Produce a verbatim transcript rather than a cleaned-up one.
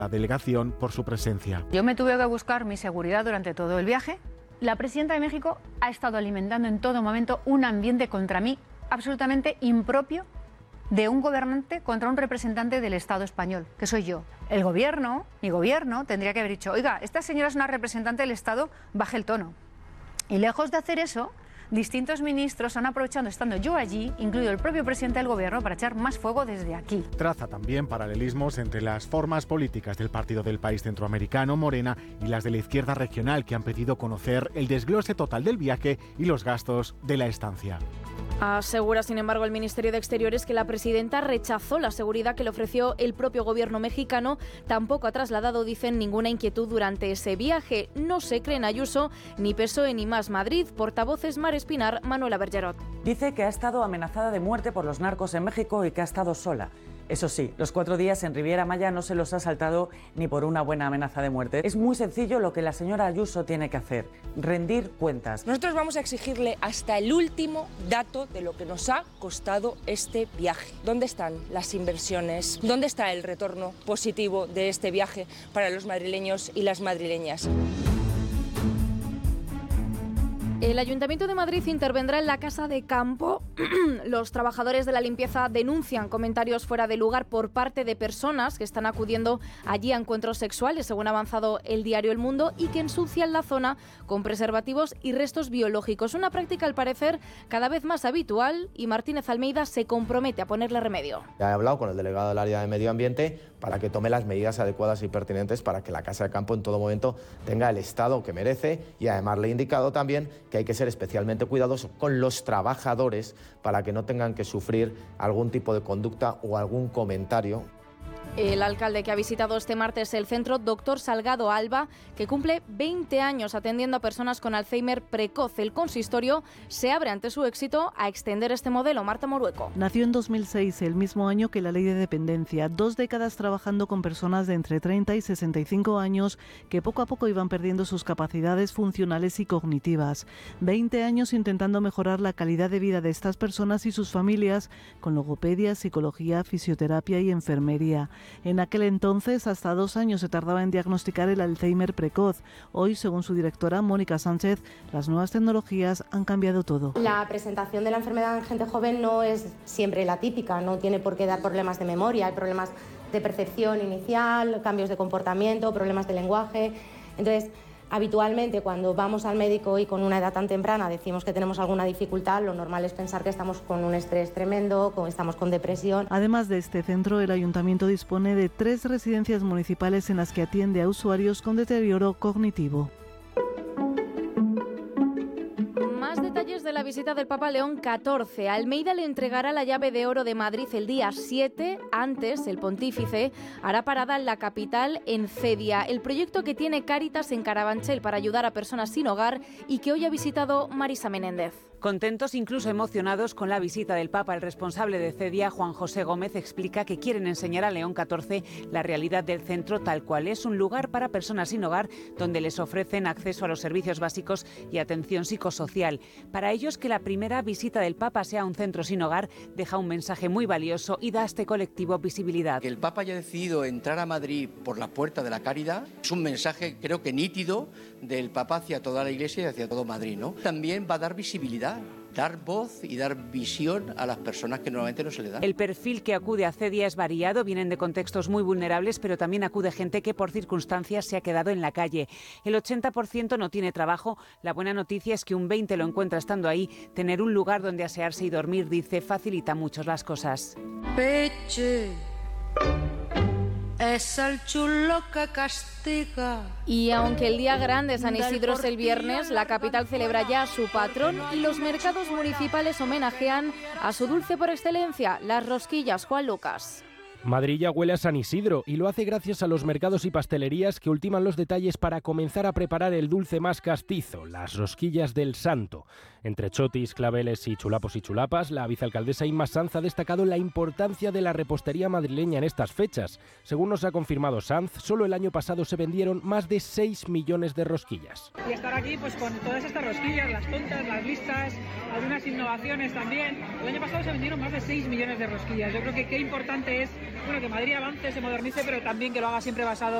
La delegación por su presencia. Yo me tuve que buscar mi seguridad durante todo el viaje. La presidenta de México ha estado alimentando en todo momento un ambiente contra mí absolutamente impropio de un gobernante contra un representante del Estado español, que soy yo. El gobierno, mi gobierno, tendría que haber dicho, oiga, esta señora es una representante del Estado, baje el tono. Y lejos de hacer eso, distintos ministros han aprovechado estando yo allí, incluido el propio presidente del gobierno, para echar más fuego desde aquí. Traza también paralelismos entre las formas políticas del partido del país centroamericano, Morena, y las de la izquierda regional, que han pedido conocer el desglose total del viaje y los gastos de la estancia. Asegura, sin embargo, el Ministerio de Exteriores que la presidenta rechazó la seguridad que le ofreció el propio gobierno mexicano. Tampoco ha trasladado, dicen, ninguna inquietud durante ese viaje. No se creen Ayuso, ni P S O E ni Más Madrid. Portavoces Mar Espinar, Manuela Bergerot. Dice que ha estado amenazada de muerte por los narcos en México y que ha estado sola. Eso sí, los cuatro días en Riviera Maya no se los ha saltado ni por una buena amenaza de muerte. Es muy sencillo lo que la señora Ayuso tiene que hacer, rendir cuentas. Nosotros vamos a exigirle hasta el último dato de lo que nos ha costado este viaje. ¿Dónde están las inversiones? ¿Dónde está el retorno positivo de este viaje para los madrileños y las madrileñas? El Ayuntamiento de Madrid intervendrá en la Casa de Campo. Los trabajadores de la limpieza denuncian comentarios fuera de lugar por parte de personas que están acudiendo allí a encuentros sexuales, según ha avanzado el diario El Mundo, y que ensucian la zona con preservativos y restos biológicos. Una práctica, al parecer, cada vez más habitual, y Martínez Almeida se compromete a ponerle remedio. Ya he hablado con el delegado del área de Medio Ambiente para que tome las medidas adecuadas y pertinentes para que la Casa de Campo en todo momento tenga el estado que merece, y además le he indicado también que hay que ser especialmente cuidadosos con los trabajadores para que no tengan que sufrir algún tipo de conducta o algún comentario. El alcalde que ha visitado este martes el centro, doctor Salgado Alba, que cumple veinte años atendiendo a personas con Alzheimer precoz. El consistorio se abre ante su éxito a extender este modelo. Marta Morueco. Nació en dos mil seis, el mismo año que la ley de dependencia. Dos décadas trabajando con personas de entre treinta y sesenta y cinco años que poco a poco iban perdiendo sus capacidades funcionales y cognitivas. veinte años intentando mejorar la calidad de vida de estas personas y sus familias con logopedia, psicología, fisioterapia y enfermería. En aquel entonces, hasta dos años se tardaba en diagnosticar el Alzheimer precoz. Hoy, según su directora, Mónica Sánchez, las nuevas tecnologías han cambiado todo. La presentación de la enfermedad en gente joven no es siempre la típica, no tiene por qué dar problemas de memoria, hay problemas de percepción inicial, cambios de comportamiento, problemas de lenguaje. Entonces, habitualmente, cuando vamos al médico y con una edad tan temprana decimos que tenemos alguna dificultad, lo normal es pensar que estamos con un estrés tremendo, que estamos con depresión. Además de este centro, el ayuntamiento dispone de tres residencias municipales en las que atiende a usuarios con deterioro cognitivo. Más detalles de la visita del Papa León catorce. Almeida le entregará la llave de oro de Madrid el día siete. Antes, el pontífice hará parada en la capital, en Cedia, el proyecto que tiene Cáritas en Carabanchel para ayudar a personas sin hogar y que hoy ha visitado Marisa Menéndez. Contentos, incluso emocionados con la visita del Papa, el responsable de Cedia, Juan José Gómez, explica que quieren enseñar a León catorce la realidad del centro tal cual es, un lugar para personas sin hogar donde les ofrecen acceso a los servicios básicos y atención psicosocial. Para ellos, que la primera visita del Papa sea a un centro sin hogar deja un mensaje muy valioso y da a este colectivo visibilidad. Que el Papa haya decidido entrar a Madrid por la puerta de la Caridad es un mensaje, creo que nítido, del Papa hacia toda la Iglesia y hacia todo Madrid, ¿no? También va a dar visibilidad, dar voz y dar visión a las personas que normalmente no se le da. El perfil que acude a Cedia es variado, vienen de contextos muy vulnerables, pero también acude gente que por circunstancias se ha quedado en la calle. El ochenta por ciento no tiene trabajo. La buena noticia es que un veinte por ciento lo encuentra estando ahí. Tener un lugar donde asearse y dormir, dice, facilita mucho las cosas. Peche. Es el chulo que castiga. Y aunque el día grande San Isidro es el viernes, la capital celebra ya a su patrón y los mercados municipales homenajean a su dulce por excelencia, las rosquillas. Juan Lucas. Madrid ya huele a San Isidro y lo hace gracias a los mercados y pastelerías que ultiman los detalles para comenzar a preparar el dulce más castizo, las rosquillas del Santo. Entre chotis, claveles y chulapos y chulapas, la vicealcaldesa Inma Sanz ha destacado la importancia de la repostería madrileña en estas fechas. Según nos ha confirmado Sanz, solo el año pasado se vendieron más de seis millones de rosquillas. Y estar aquí pues con todas estas rosquillas, las tontas, las listas, algunas innovaciones también. El año pasado se vendieron más de seis millones de rosquillas. Yo creo que qué importante es bueno, que Madrid avance, se modernice, pero también que lo haga siempre basado